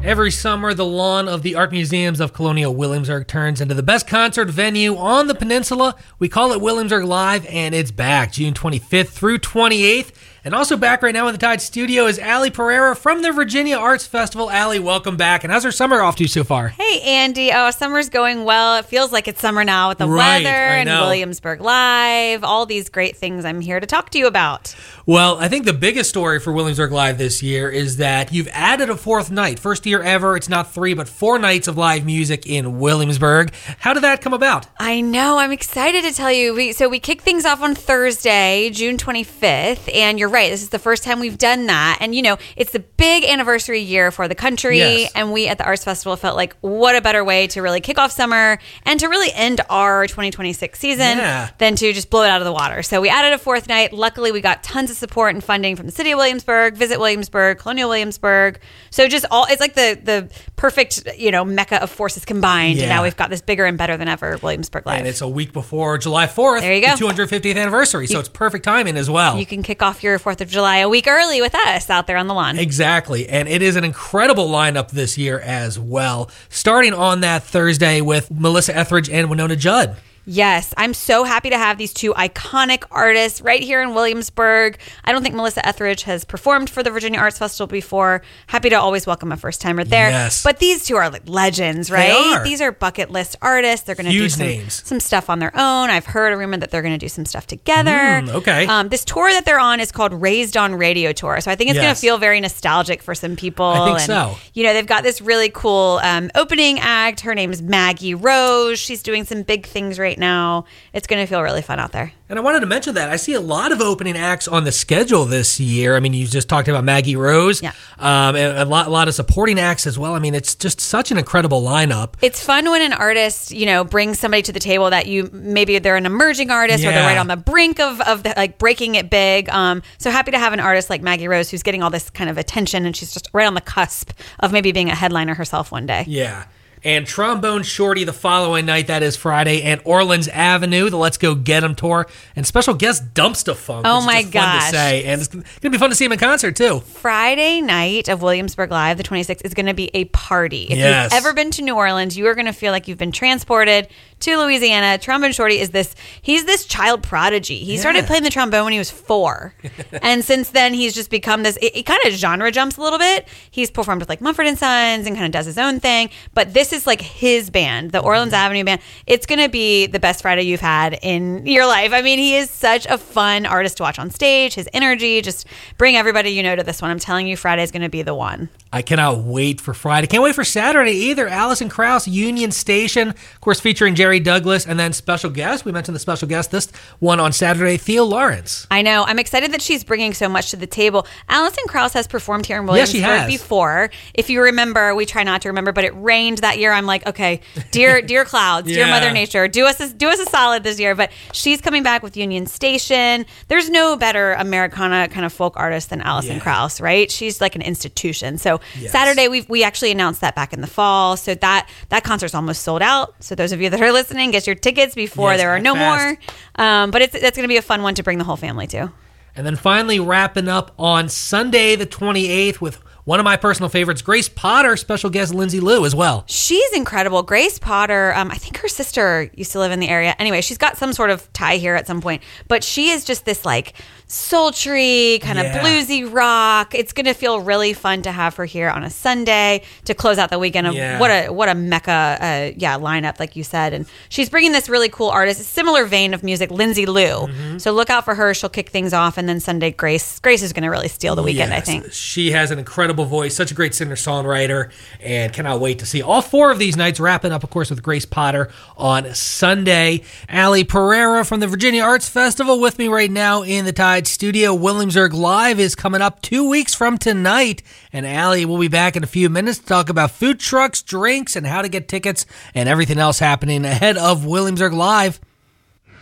Every summer, the lawn of the Art Museums of Colonial Williamsburg turns into the best concert venue on the peninsula. We call it Williamsburg Live, and it's back June 25th through 28th. And also back right now in the Tide studio is Ali Pereira from the Virginia Arts Festival. Ali, welcome back. And how's our summer off to so far? Hey, Andy. Oh, summer's going well. It feels like it's summer now with the weather and Williamsburg Live, all these great things I'm here to talk to you about. Well, I think the biggest story for Williamsburg Live this year is that you've added a fourth night. First year ever. It's not 3, but 4 nights of live music in Williamsburg. How did that come about? I know. I'm excited to tell you. We kick things off on Thursday, June 25th, and you're right. This is the first time we've done that. And, you know, it's the big anniversary year for the country. Yes. And we at the Arts Festival felt like what a better way to really kick off summer and to really end our 2026 season than to just blow it out of the water. So we added a fourth night. Luckily, we got tons of support and funding from the City of Williamsburg, Visit Williamsburg, Colonial Williamsburg. So just it's like the perfect, mecca of forces combined. Yeah. And now we've got this bigger and better than ever Williamsburg Live. And it's a week before July 4th, there you go. the 250th anniversary. So it's perfect timing as well. You can kick off your 4th of July a week early with us out there on the lawn. Exactly. And it is an incredible lineup this year as well. Starting on that Thursday with Melissa Etheridge and Winona Judd. Yes, I'm so happy to have these two iconic artists right here in Williamsburg. I don't think Melissa Etheridge has performed for the Virginia Arts Festival before. Happy to always welcome a first-timer there. Yes. But these two are like legends, right? They are. These are bucket list artists. They're going to do some stuff on their own. I've heard a rumor that they're going to do some stuff together. Okay. This tour that they're on is called Raised on Radio Tour. So I think it's going to feel very nostalgic for some people. I think so. They've got this really cool opening act. Her name is Maggie Rose. She's doing some big things right now. It's going to feel really fun out there. And I wanted to mention that I see a lot of opening acts on the schedule this year. I mean, you just talked about Maggie Rose, and a lot of supporting acts as well. I mean, it's just such an incredible lineup. It's fun when an artist, brings somebody to the table that maybe they're an emerging artist or they're right on the brink of breaking it big. So happy to have an artist like Maggie Rose who's getting all this kind of attention, and she's just right on the cusp of maybe being a headliner herself one day. Yeah. And Trombone Shorty the following night, that is Friday, and Orleans Avenue, the Let's Go Get 'Em tour, and special guest Dumpsta Funk. Oh my gosh. Fun to say. And it's going to be fun to see him in concert, too. Friday night of Williamsburg Live, the 26th, is going to be a party. If you've ever been to New Orleans, you are going to feel like you've been transported to Louisiana. Trombone Shorty he's this child prodigy. He started playing the trombone when he was 4. And since then, he's just become this, it kind of genre jumps a little bit. He's performed with like Mumford & Sons and kind of does his own thing. But this is like his band, the Orleans Avenue Band. It's going to be the best Friday you've had in your life. I mean, he is such a fun artist to watch on stage. His energy, just bring everybody to this one. I'm telling you, Friday is going to be the one. I cannot wait for Friday. Can't wait for Saturday either. Alison Krauss, Union Station, of course, featuring Jerry Douglas, and then special guest. We mentioned the special guest this one on Saturday, Theo Lawrence. I know. I'm excited that she's bringing so much to the table. Alison Krauss has performed here in Williamsburg before. If you remember, we try not to remember, but it rained that year. I'm like, okay, dear clouds, dear Mother Nature, do us a solid this year. But she's coming back with Union Station. There's no better Americana kind of folk artist than Alison Krauss, right? She's like an institution. So Saturday, we actually announced that back in the fall. So that concert's almost sold out. So those of you that are listening, get your tickets before there are no more. But that's going to be a fun one to bring the whole family to. And then finally wrapping up on Sunday the 28th with one of my personal favorites, Grace Potter, special guest Lindsay Liu as well. She's incredible. Grace Potter, I think her sister used to live in the area. Anyway, she's got some sort of tie here at some point. But she is just this like sultry, kind of bluesy rock. It's going to feel really fun to have her here on a Sunday to close out the weekend. What a mecca lineup, like you said. And she's bringing this really cool artist, a similar vein of music, Lindsay Liu. So look out for her. She'll kick things off. And then Sunday, Grace is going to really steal the weekend, I think. She has an incredible voice, such a great singer-songwriter, and cannot wait to see all 4 of these nights, wrapping up, of course, with Grace Potter on Sunday. Ali Pereira from the Virginia Arts Festival with me right now in the Tide studio. Williamsburg Live is coming up 2 weeks from tonight, and Ali will be back in a few minutes to talk about food trucks, drinks, and how to get tickets and everything else happening ahead of Williamsburg Live.